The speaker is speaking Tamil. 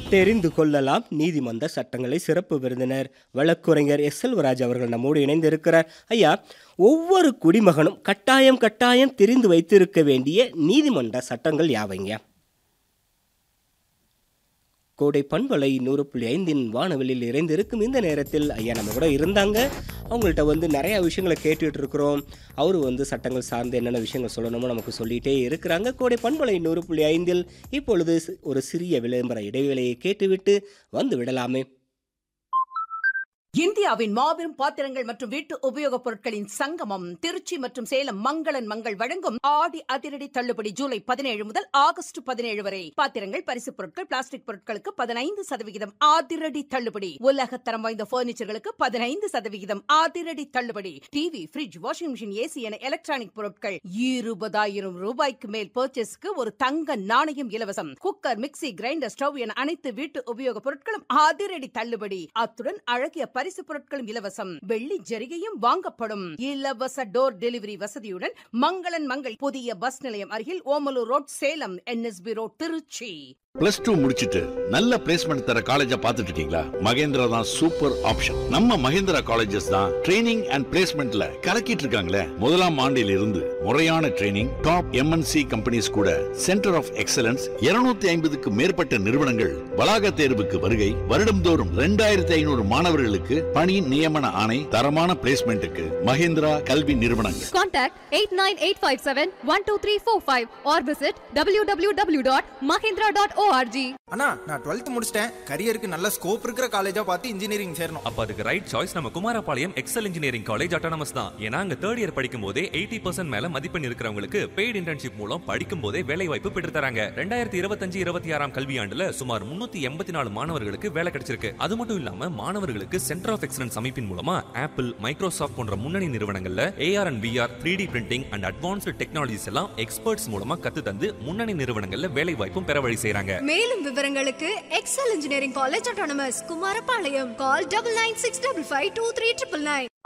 தெரிந்து கொள்ளலாம் நீதிமன்ற சட்டங்களை சிறப்பு விருந்தினர் வழக்குரைஞர் எஸ் செல்வராஜ் அவர்கள் நம்மோடு இணைந்து இருக்கிறார். ஐயா, ஒவ்வொரு குடிமகனும் கட்டாயம் தெரிந்து வைத்திருக்க வேண்டிய நீதிமன்ற சட்டங்கள் யாவைங்க? கோடை பண்பலை 100.5 வானவெளியில் இறைந்திருக்கும் இந்த நேரத்தில் ஐயா நம்ம கூட இருந்தாங்க. அவங்கள்ட்ட நிறையா விஷயங்களை கேட்டுட்டு இருக்கிறோம். அவரு சட்டங்கள் சார்ந்து என்னென்ன விஷயங்கள் சொல்லணுமோ நமக்கு சொல்லிகிட்டே இருக்கிறாங்க. கோடை பண்பலை 100.5 இப்பொழுது ஒரு சிறிய விளம்பர இடைவேளையை கேட்டுவிட்டு வந்து விடலாமே. இந்தியாவின் மாபெரும் பாத்திரங்கள் மற்றும் வீட்டு உபயோகப் பொருட்களின் சங்கமம் திருச்சி மற்றும் சேலம் மங்களன் மங்கள் வழங்கும் ஆடி அதிரடி தள்ளுபடி ஜூலை 17 முதல் ஆகஸ்ட் 17 வரை. பாத்திரங்கள், பரிசு பொருட்கள், பிளாஸ்டிக் பொருட்களுக்கு 15% அதிரடி தள்ளுபடி. உலகத்தரம் வாய்ந்த பர்னிச்சர்களுக்கு 15% அதிரடி தள்ளுபடி. TV, fridge, washing machine, AC என எலக்ட்ரானிக் பொருட்கள் 20,000 ரூபாய்க்கு மேல் பர்ச்சேஸ்க்கு ஒரு தங்க நாணயம் இலவசம். குக்கர், மிக்சி, கிரைண்டர், ஸ்டவ் என அனைத்து வீட்டு உபயோகப் பொருட்களும் அதிரடி தள்ளுபடி. அத்துடன் அழகிய பரிசு பொருட்களும் இலவசம். வெள்ளி ஜரிகையும் வாங்கப்படும். இலவச டோர் டெலிவரி வசதியுடன் மங்களன் மங்கள் புதிய பஸ் நிலையம் அருகில் Omalur road, Salem. NSB road, Trichy. +2 முடிச்சிட்டு நல்ல பிளேஸ்மெண்ட் தர காலேஜா பாத்துட்டு இருக்கீங்களா? மகேந்திரா தான் சூப்பர் ஆப்ஷன். நம்ம மகேந்திரா காலேஜஸ் தான் ட்ரைனிங் அண்ட் பிளேஸ்மெண்ட்ல கலக்கிட்டு இருக்காங்களே. முதலாம் ஆண்டில் இருந்து முறையான ட்ரைனிங், டாப் MNC கம்பெனிஸ் கூட சென்டர் ஆஃப் எக்ஸலன்ஸ் 250க்கு மேற்பட்ட நிறுவனங்கள் வளாக தேர்வுக்கு வருகை. வருடம்தோறும் 2500 மாணவர்களுக்கு பணி நியமன ஆணை. தரமான பிளேஸ்மெண்ட்டுக்கு மகேந்திரா கல்வி நிறுவனங்கள். Contact 8985712345 or visit www.mahindra.org. அண்ணா, நான் 12th முடிச்சிட்டேன். கரியருக்கு நல்ல ஸ்கோப் இருக்கிற காலேஜா பார்த்து இன்ஜினியரிங் சேரணும். அப்ப அதுக்கு ரைட் சாய்ஸ் நம்ம Kumarapalayam XL engineering college autonomous தான். ஏன்னா அங்க 3rd இயர் படிக்கும் போதே 80% மேல மதிப்பெண் இருக்கிறவங்களுக்கு பெய்ட் இன்டர்ன்ஷிப் மூலம் படிக்கும் போதே வேலை வாய்ப்பு பெற்று தராங்க. 2025-26 கல்வியாண்டுல சுமார் 384 மாணவர்களுக்கு வேலை கிடைச்சிருக்கு. அது மட்டும் இல்லாம மாணவர்களுக்கு சென்டர் ஆஃப் எக்ஸலன்ஸ் அமைப்பின் மூலமா ஆப்பிள், மைக்ரோசாஃப்ட் போன்ற முன்னணி நிறுவனங்கள்ல AR and VR, 3D printing and advanced technologies எல்லாம் எக்ஸ்பர்ட்ஸ் மூலமா கத்து தந்து முன்னணி நிறுவனங்கள்ல வேலை வாய்ப்பும் பெற வழி செய்றாங்க. மேலும் விவரங்களுக்கு XL engineering college autonomous Kumarapalayam. கால் 9965523999.